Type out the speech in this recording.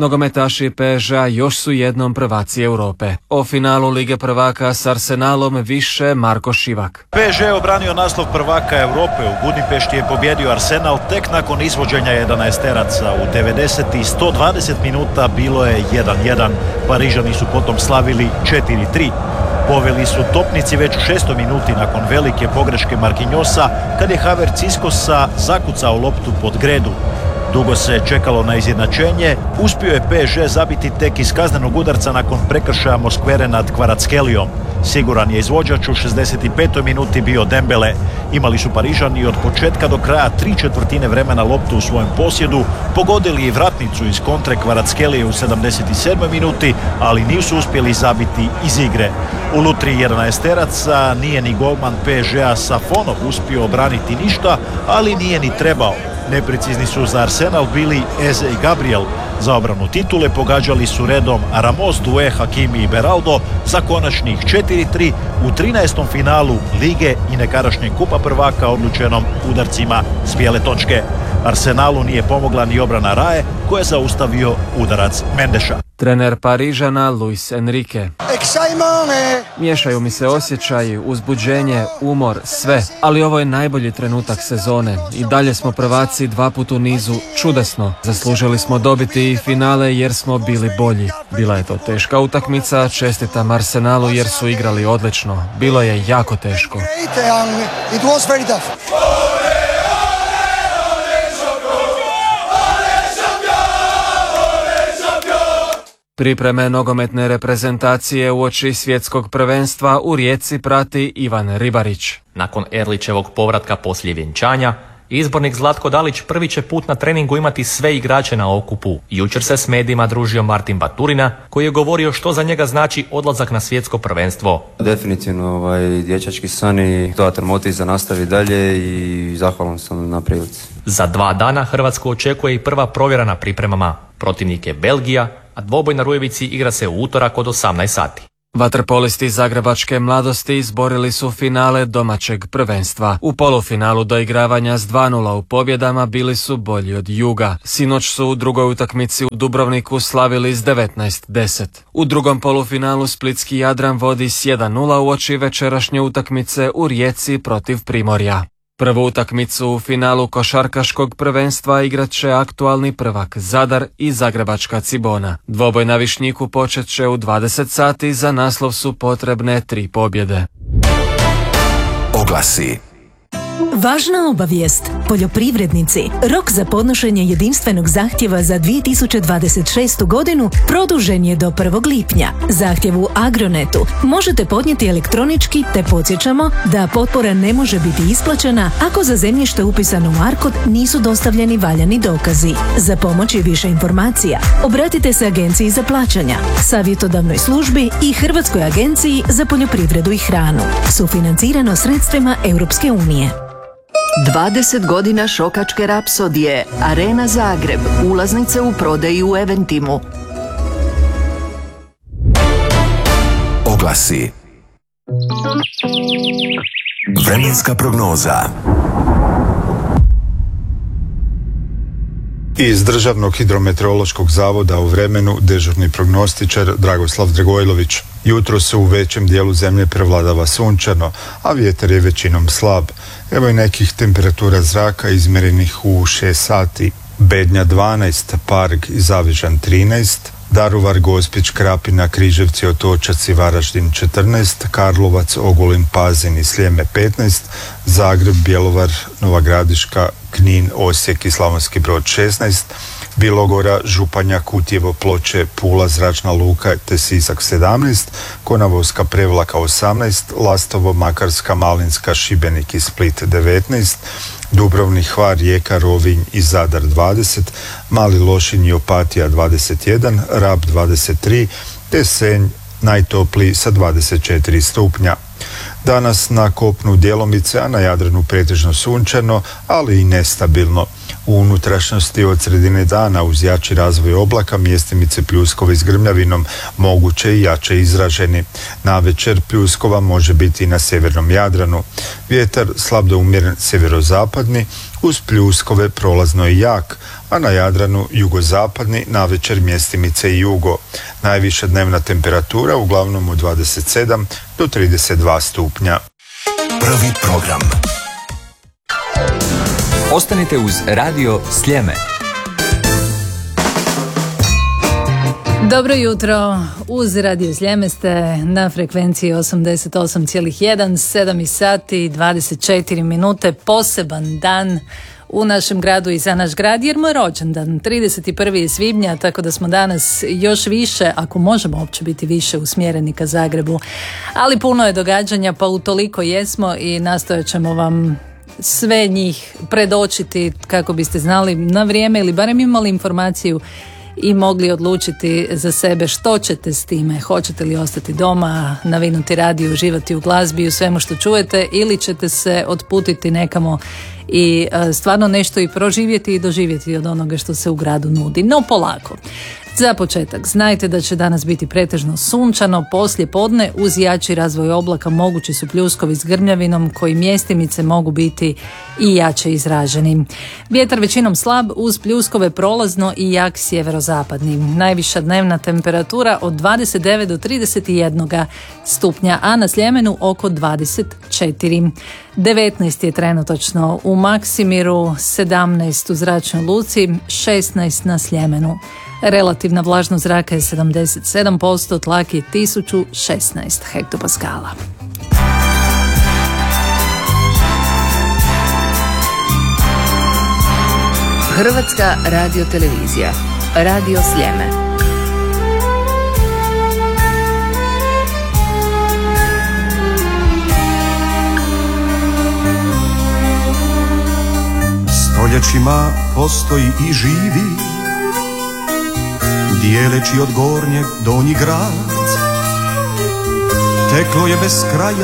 Nogometaši PSG-a još su jednom prvaci Europe. O finalu Lige prvaka s Arsenalom više Marko Šivak. PSG je obranio naslov prvaka Europe. U Budimpešti je pobjedio Arsenal tek nakon izvođenja 11-teraca. U 90 i 120 minuta bilo je 1-1. Parižani su potom slavili 4-3. Poveli su topnici već u 6. minuti nakon velike pogreške Marquinhosa kad je Havertz iskosa zakucao loptu pod gredu. Dugo se čekalo na izjednačenje, uspio je PSG zabiti tek iz kaznenog udarca nakon prekršaja Moskvere nad Kvaratskhelijom. Siguran je izvođač, u 65. minuti bio Dembele. Imali su Parižani od početka do kraja 3/4 vremena loptu u svojem posjedu, pogodili i vratnicu iz kontre Kvaratskhelije u 77. minuti, ali nisu uspjeli zabiti iz igre. U lutri 11-teraca nije ni golman PSG-a Safonov uspio obraniti ništa, ali nije ni trebao. Neprecizni su za Arsenal bili Eze i Gabriel. Za obranu titule pogađali su redom Ramos, Doué, Hakimi i Beraldo za konačnih 4-3 u 13. finalu Lige i nekadašnjeg kupa prvaka odlučenom udarcima s bijele točke. Arsenalu nije pomogla ni obrana Raje koja je zaustavio udarac Mendeša. Trener Parižana Luis Enrique. Miješaju mi se osjećaji, uzbuđenje, umor, sve, ali ovo je najbolji trenutak sezone. I dalje smo prvaci 2 puta u nizu, čudesno. Zaslužili smo dobiti i finale jer smo bili bolji. Bila je to teška utakmica, čestitam Arsenalu jer su igrali odlično. Bilo je jako teško. Pripreme nogometne reprezentacije uoči svjetskog prvenstva u Rijeci prati Ivan Ribarić. Nakon Erlićevog povratka poslije vjenčanja, izbornik Zlatko Dalić prvi će put na treningu imati sve igrače na okupu. Jučer se s medijima družio Martin Baturina, koji je govorio što za njega znači odlazak na svjetsko prvenstvo. Definitivno dječački san i dodatan motiv za nastavi dalje i zahvalan sam na prilici. Za 2 dana Hrvatsku očekuje i prva provjera na pripremama. Protivnik je Belgija, a dvoboj na Rujevici igra se u utorak od 18 sati. Vaterpolisti zagrebačke mladosti izborili su finale domaćeg prvenstva. U polufinalu doigravanja s 2:0 u pobjedama bili su bolji od Juga. Sinoć su u drugoj utakmici u Dubrovniku slavili s 19-10. U drugom polufinalu splitski Jadran vodi s 1:0 uoči večerašnje utakmice u Rijeci protiv Primorja. Prvu utakmicu u finalu košarkaškog prvenstva igrat će aktualni prvak Zadar i zagrebačka Cibona. Dvoboj na Višnjiku počet će u 20 sati, za naslov su potrebne 3 pobjede. Oglasi. Važna obavijest. Poljoprivrednici, rok za podnošenje jedinstvenog zahtjeva za 2026. godinu produžen je do 1. lipnja. Zahtjev u Agronetu možete podnijeti elektronički, te podsjećamo da potpora ne može biti isplaćena ako za zemljište upisano u ARKOD nisu dostavljeni valjani dokazi. Za pomoć i više informacija obratite se Agenciji za plaćanja, savjetodavnoj službi i Hrvatskoj agenciji za poljoprivredu i hranu. Sufinancirano sredstvima Europske unije. 20 godina šokačke rapsodije. Arena Zagreb. Ulaznice u prodaji u Eventimu. Oglasi. Vremenska prognoza. Iz Državnog hidrometeorološkog zavoda u vremenu dežurni prognostičar Dragoslav Dragojlović. Jutro se u većem dijelu zemlje prevladava sunčano, a vjetar je većinom slab. Evo i nekih temperatura zraka izmjerenih u 6 sati. Bednja 12, Parg i Zavižan 13, Daruvar, Gospić, Krapina, Križevci, Otočac i Varaždin 14, Karlovac, Ogulin, Pazin i Sljeme 15, Zagreb, Bjelovar, Nova Gradiška, Knin, Osijek i Slavonski Brod 16, Bilogora, Županja, Kutjevo, Ploče, Pula, Zračna luka te Sisak 17, Konavovska, Prevlaka 18, Lastovo, Makarska, Malinska, Šibenik i Split 19, Dubrovnik, Hvar, Rijeka, Rovinj i Zadar 20, Mali Lošinj i Opatija 21, Rab 23 te Senj najtopliji sa 24 stupnja. Danas na kopnu djelomice, a na Jadranu pretežno sunčano, ali i nestabilno. U unutrašnjosti od sredine dana uz jači razvoj oblaka mjestimice pljuskovi s grmljavinom, moguće i jače izraženi. Navečer pljuskova može biti i na sjevernom Jadranu. Vjetar slab do umjeren sjeverozapadni, uz pljuskove prolazno i jak, a na Jadranu jugozapadni, navečer mjestimice i jugo. Najviša dnevna temperatura uglavnom od 27 do 32 stupnja. Prvi program. Ostanite uz Radio Sljeme. Dobro jutro, uz Radio Sljeme ste na frekvenciji 88,1, 7 sati, 24 minute, poseban dan u našem gradu i za naš grad, jer moj rođendan 31. svibnja, tako da smo danas još više, ako možemo uopće biti više, usmjereni ka Zagrebu, ali puno je događanja, pa utoliko jesmo i nastojat ćemo vam sve njih predočiti kako biste znali na vrijeme ili barem imali informaciju i mogli odlučiti za sebe što ćete s time. Hoćete li ostati doma, navinuti radio, uživati u glazbi i u svemu što čujete, ili ćete se otputiti nekamo i stvarno nešto i proživjeti i doživjeti od onoga što se u gradu nudi. No polako. Za početak, znajte da će danas biti pretežno sunčano, poslije podne uz jači razvoj oblaka mogući su pljuskovi s grmljavinom koji mjestimice mogu biti i jače izraženi. Vjetar većinom slab uz pljuskove prolazno i jak sjeverozapadni. Najviša dnevna temperatura od 29 do 31 stupnja, a na Sljemenu oko 24. 19 je trenutačno u Maksimiru, 17 u Zračnoj luci, 16 na Sljemenu. Relativna vlažnost zraka je 77%, tlak je 1016 hektopaskala. Hrvatska radiotelevizija, Radio Sljeme. Stoljećima postoji i živi, dijeleći od gornjeg donji grad, teklo je bez kraja